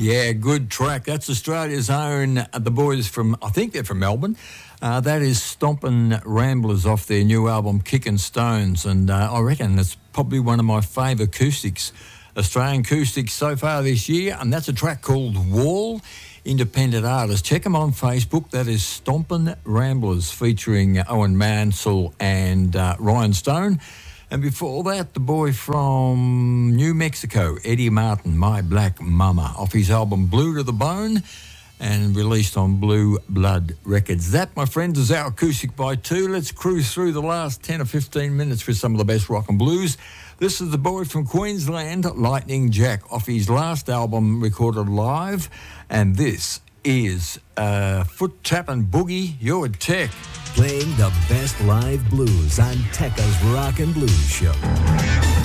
Yeah, good track. That's Australia's own, the boys from, I think they're from Melbourne. That is Stompin' Ramblers off their new album, Kickin' Stones. And I reckon it's probably one of my favourite Australian acoustics so far this year. And that's a track called Wall, independent artist. Check them on Facebook. That is Stompin' Ramblers featuring Owen Mansell and Ryan Stone. And before that, the boy from New Mexico, Eddie Martin, My Black Mama, off his album Blue to the Bone and released on Blue Blood Records. That, my friends, is our Acoustic by Two. Let's cruise through the last 10 or 15 minutes with some of the best rock and blues. This is the boy from Queensland, Lightning Jack, off his last album recorded live. And this is Foot Tappin' Boogie, Your Tech. Playing the best live blues on Tekka's Rock and Blues Show.